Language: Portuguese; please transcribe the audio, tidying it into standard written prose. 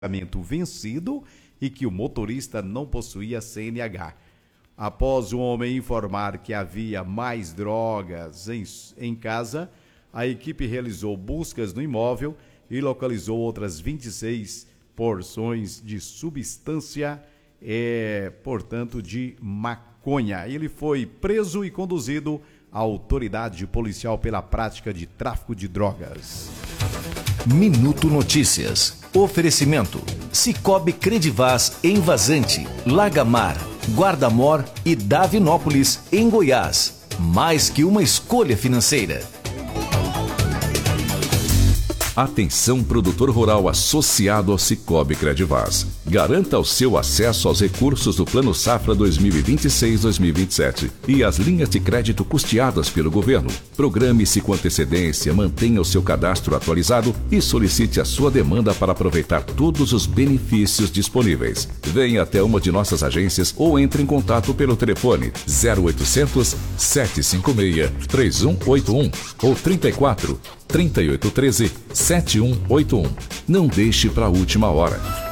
vencido e que o motorista não possuía CNH. Após o homem informar que havia mais drogas em casa, a equipe realizou buscas no imóvel e localizou outras 26 porções de substância, portanto, de maconha. Ele foi preso e conduzido à autoridade policial pela prática de tráfico de drogas. Minuto Notícias. Oferecimento: Cicobi Credivaz em Vazante, Lagamar, Guarda-Mor e Davinópolis, em Goiás. Mais que uma escolha financeira. Atenção, produtor rural associado ao Cicobi Credivaz. Garanta o seu acesso aos recursos do Plano Safra 2026-2027 e as linhas de crédito custeadas pelo governo. Programe-se com antecedência, mantenha o seu cadastro atualizado e solicite a sua demanda para aproveitar todos os benefícios disponíveis. Venha até uma de nossas agências ou entre em contato pelo telefone 0800 756 3181 ou 3813 7181. Não deixe para a última hora.